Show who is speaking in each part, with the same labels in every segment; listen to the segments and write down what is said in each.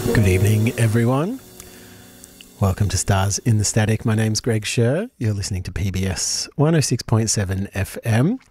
Speaker 1: Good evening, everyone. Welcome to Stars in the Static. My name's Greg Scher. You're listening to PBS 106.7 FM.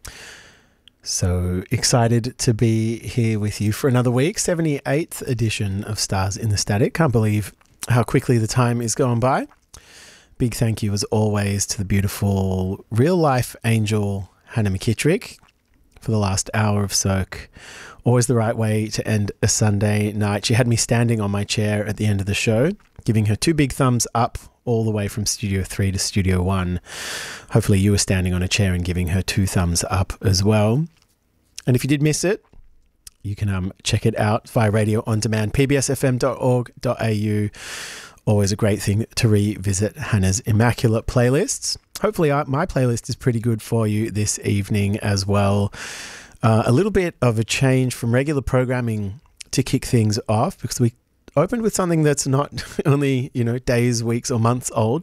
Speaker 1: So excited to be here with you for another week, 78th edition of Stars in the Static. Can't believe how quickly the time is going by. Big thank you, as always, to the beautiful real-life angel Hannah McKittrick for the last hour of Soak. Always the right way to end a Sunday night. She had me standing on my chair at the end of the show, giving her two big thumbs up all the way from Studio 3 to Studio 1. Hopefully you were standing on a chair and giving her two thumbs up as well. And if you did miss it, you can check it out via radio on demand, pbsfm.org.au. Always a great thing to revisit Hannah's immaculate playlists. Hopefully my playlist is pretty good for you this evening as well. A little bit of a change from regular programming to kick things off, because we opened with something that's not only, days, weeks or months old,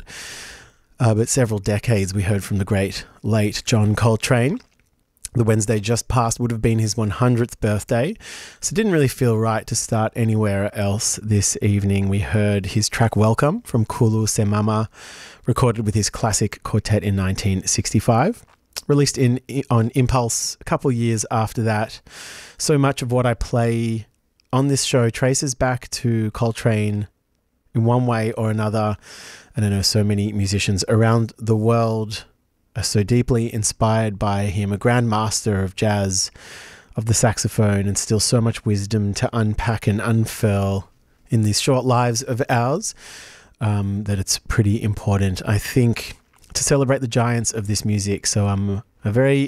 Speaker 1: but several decades. We heard from the great late John Coltrane. The Wednesday just past would have been his 100th birthday, so it didn't really feel right to start anywhere else this evening. We heard his track Welcome from Kulu Se Mama, recorded with his classic quartet in 1965. Released on Impulse a couple of years after that. So much of what I play on this show traces back to Coltrane in one way or another. And I know so many musicians around the world are so deeply inspired by him, a grand master of jazz, of the saxophone, and still so much wisdom to unpack and unfurl in these short lives of ours, that it's pretty important, I think, to celebrate the giants of this music. So a very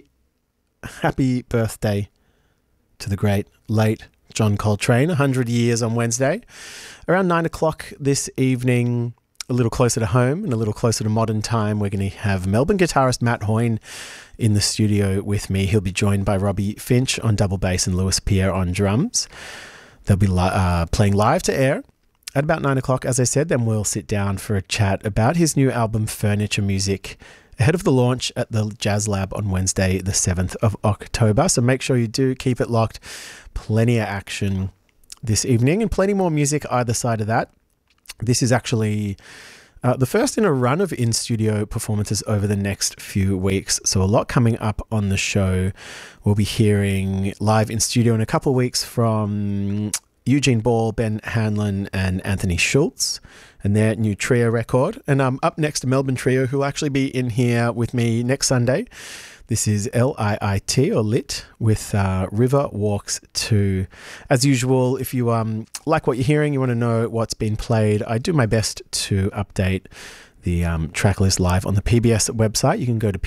Speaker 1: happy birthday to the great late John Coltrane, 100 years on Wednesday. Around 9 o'clock this evening, a little closer to home and a little closer to modern time, we're going to have Melbourne guitarist Matt Hoyne in the studio with me. He'll be joined by Robbie Finch on double bass and Louis Pierre on drums. They'll be playing live to air at about 9 o'clock, as I said. Then we'll sit down for a chat about his new album, Furniture Music, ahead of the launch at the Jazz Lab on Wednesday, the 7th of October. So make sure you do keep it locked. Plenty of action this evening and plenty more music either side of that. This is actually the first in a run of in-studio performances over the next few weeks. So a lot coming up on the show. We'll be hearing live in studio in a couple of weeks from Eugene Ball, Ben Hanlon and Anthony Schultz and their new trio record. And up next, a Melbourne trio who will actually be in here with me next Sunday. This is LIIT or Lit with River Walks 2. As usual, if you like what you're hearing, you want to know what's been played, I do my best to update the track list live on the PBS website. You can go to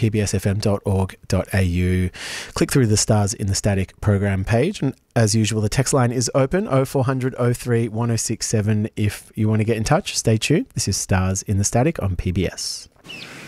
Speaker 1: pbsfm.org.au, click through the Stars in the Static program page, and as usual, the text line is open, 0400 03 1067 if you want to get in touch. Stay tuned. This is Stars in the Static on PBS.